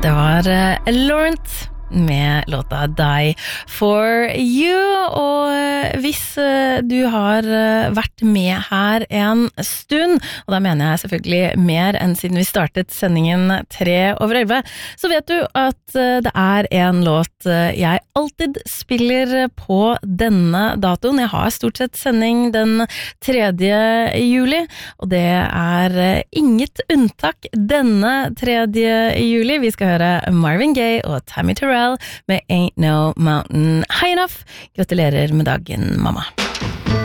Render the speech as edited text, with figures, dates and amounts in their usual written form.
Det var Laurent med låta Die For You, og hvis du har vært med her en stund, og da mener jeg selvfølgelig mer enn siden vi startet sendingen 3:11, så vet du at det er en låt jeg alltid spiller på denne datoen. Jeg har stort sett sending den 3. juli, og det er inget unntak denne 3. juli. Vi skal høre Marvin Gaye og Tammy Terrell med Ain't No Mountain High Enough. Gratulerer med dagen, mamma.